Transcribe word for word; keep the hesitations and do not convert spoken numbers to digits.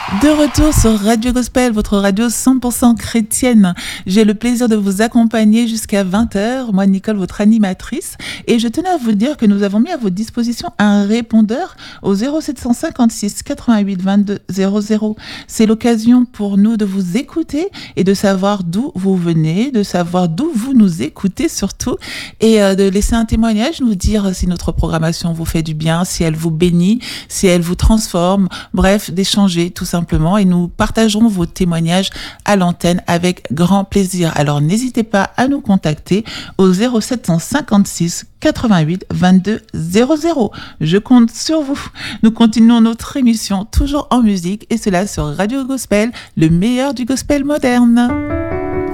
De retour sur Radio Gospel, votre radio cent pour cent chrétienne. J'ai le plaisir de vous accompagner jusqu'à vingt heures. Moi, Nicole, votre animatrice. Et je tenais à vous dire que nous avons mis à votre disposition un répondeur au zéro sept cent cinquante-six quatre-vingt-huit vingt-deux zéro zéro. C'est l'occasion pour nous de vous écouter et de savoir d'où vous venez, de savoir d'où vous nous écoutez surtout, et euh, de laisser un témoignage, nous dire si notre programmation vous fait du bien, si elle vous bénit, si elle vous transforme, bref, d'échanger tout simplement. Simplement, et nous partagerons vos témoignages à l'antenne avec grand plaisir. Alors n'hésitez pas à nous contacter au zéro sept cent cinquante-six quatre-vingt-huit vingt-deux zéro zéro. Je compte sur vous. Nous continuons notre émission toujours en musique, et cela sur Radio Gospel, le meilleur du gospel moderne.